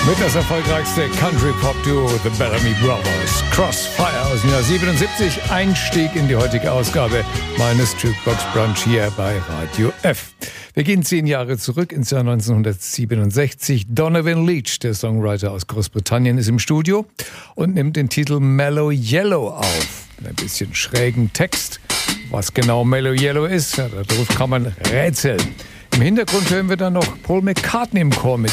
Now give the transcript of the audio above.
Mit das erfolgreichste Country-Pop-Duo The Bellamy Brothers. Crossfire aus dem Jahr 77. Einstieg in die heutige Ausgabe meines Jukebox Brunch hier bei Radio F. Wir gehen 10 Jahre zurück ins Jahr 1967. Donovan Leitch, der Songwriter aus Großbritannien, ist im Studio und nimmt den Titel Mellow Yellow auf. Mit ein bisschen schrägen Text. Was genau Mellow Yellow ist, darauf kann man rätseln. Im Hintergrund hören wir dann noch Paul McCartney im Chor mit